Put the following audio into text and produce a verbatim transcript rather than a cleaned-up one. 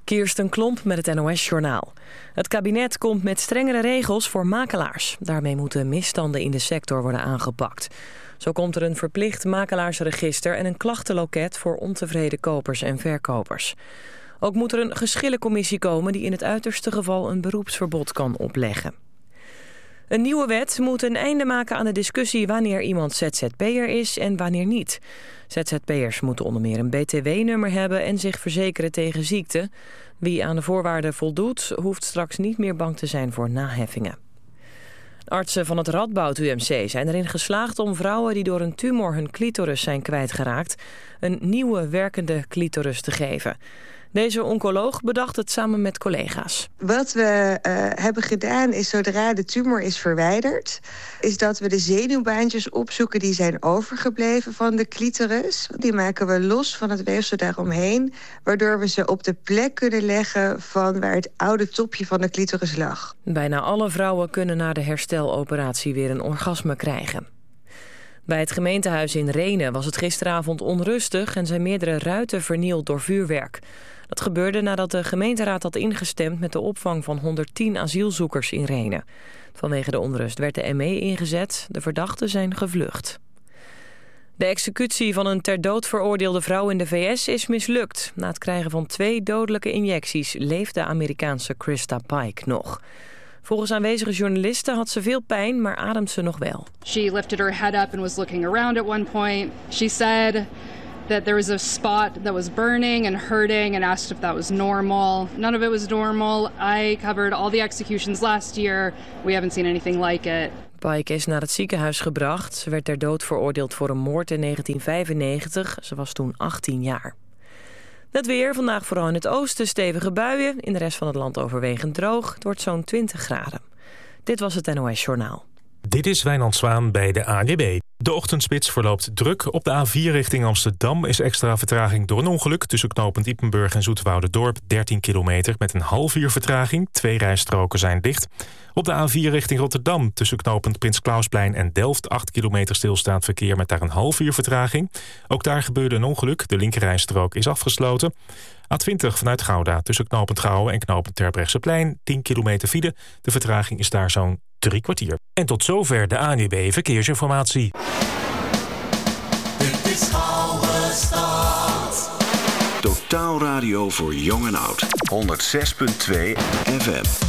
Kirsten Klomp met het N O S-journaal. Het kabinet komt met strengere regels voor makelaars. Daarmee moeten misstanden in de sector worden aangepakt. Zo komt er een verplicht makelaarsregister en een klachtenloket voor ontevreden kopers en verkopers. Ook moet er een geschillencommissie komen die in het uiterste geval een beroepsverbod kan opleggen. Een nieuwe wet moet een einde maken aan de discussie wanneer iemand Z Z P'er is en wanneer niet. Z Z P'ers moeten onder meer een B T W-nummer hebben en zich verzekeren tegen ziekte. Wie aan de voorwaarden voldoet, hoeft straks niet meer bang te zijn voor naheffingen. Artsen van het Radboud U M C zijn erin geslaagd om vrouwen die door een tumor hun clitoris zijn kwijtgeraakt een nieuwe werkende clitoris te geven. Deze oncoloog bedacht het samen met collega's. Wat we uh, hebben gedaan is, zodra de tumor is verwijderd, is dat we de zenuwbaantjes opzoeken die zijn overgebleven van de clitoris. Die maken we los van het weefsel daaromheen, waardoor we ze op de plek kunnen leggen van waar het oude topje van de clitoris lag. Bijna alle vrouwen kunnen na de hersteloperatie weer een orgasme krijgen. Bij het gemeentehuis in Rhenen was het gisteravond onrustig en zijn meerdere ruiten vernield door vuurwerk. Dat gebeurde nadat de gemeenteraad had ingestemd met de opvang van honderdtien asielzoekers in Rhenen. Vanwege de onrust werd de M E ingezet. De verdachten zijn gevlucht. De executie van een ter dood veroordeelde vrouw in de V S is mislukt. Na het krijgen van twee dodelijke injecties leeft de Amerikaanse Krista Pike nog. Volgens aanwezige journalisten had ze veel pijn, maar ademt ze nog wel. She lifted her head up and was looking around at one point. She said that there was a spot that was burning and hurting and asked if that was normal. None of it was normal. I covered all the executions last year. We haven't seen anything like it. Pike is naar het ziekenhuis gebracht. Ze werd ter dood veroordeeld voor een moord in negentien vijfennegentig. Ze was toen achttien jaar. Het weer, vandaag vooral in het oosten stevige buien. In de rest van het land overwegend droog. Het wordt zo'n twintig graden. Dit was het N O S-journaal. Dit is Wijnand Zwaan bij de A N W B. De ochtendspits verloopt druk. Op de A vier richting Amsterdam is extra vertraging door een ongeluk. Tussen knooppunt Ippenburg en Zoeterwouderdorp dertien kilometer met een half uur vertraging. Twee rijstroken zijn dicht. Op de A vier richting Rotterdam tussen knooppunt Prins Klausplein en Delft acht kilometer stilstaand verkeer met daar een half uur vertraging. Ook daar gebeurde een ongeluk. De linkerrijstrook is afgesloten. A twintig vanuit Gouda tussen knooppunt Gouwen en knooppunt Terbrechtseplein tien kilometer file. De vertraging is daar zo'n drie kwartier. En tot zover de A N W B Verkeersinformatie. Dit is Oude Stad. Totaal radio voor jong en oud. honderd zes komma twee F M.